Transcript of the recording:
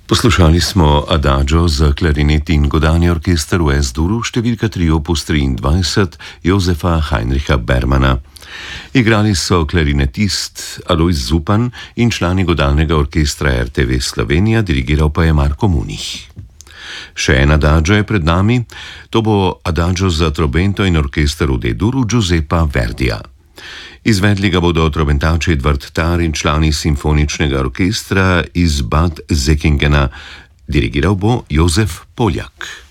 Poslušali smo Adagio za klarinet in godalni orkester v S-duru, številka 3 opus 23 Josefa Heinricha Bermana. Igrali so klarinetist Alojz Zupan in člani godalnega orkestra RTV Slovenija, dirigiral pa je Marko Munih. Še en Adagio je pred nami, to bo Adagio za trobento in orkester v D-duru Giuseppa Verdija. Izvedli ga bodo trobentači Edvard Tar in člani simfoničnega orkestra iz Bad Säckingena, dirigiral bo Jozef Poljak.